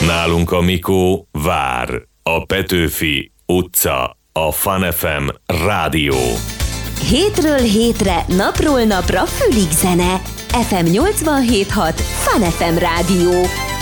Nálunk a Mikó vár. A Petőfi utca, a Fun FM rádió. Hétről hétre, napról napra fülig zene. FM 87.6 Fun FM rádió.